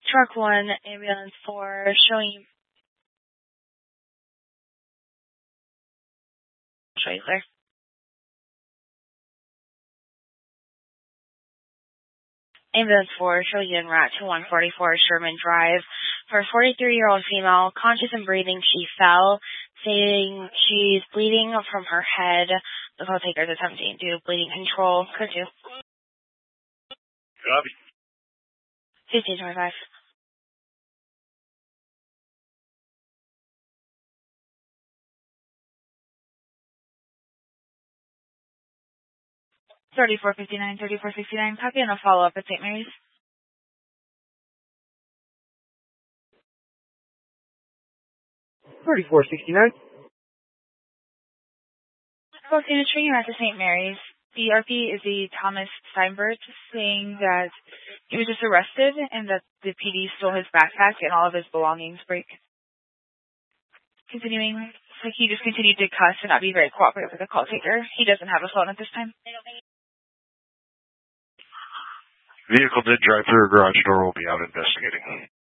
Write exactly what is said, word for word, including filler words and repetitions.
Truck one, ambulance four, showing show you clear. Ambulance four, show you en route to one forty-four Sherman Drive. For a forty-three-year-old female, conscious and breathing, she fell, saying she's bleeding from her head. The call taker is attempting to do bleeding control. Could you? Copy. fifteen twenty-five. thirty-four fifty-nine, thirty-four sixty-nine. Copy and a follow-up at Saint Mary's. thirty-four sixty-nine. Well, to train you at the Saint Mary's. The R P is the Thomas Steinberg, saying that he was just arrested and that the P D stole his backpack and all of his belongings break. Continuing, so he just continued to cuss and not be very cooperative with the call taker. He doesn't have a phone at this time. Vehicle did drive through a garage door. We'll be out investigating.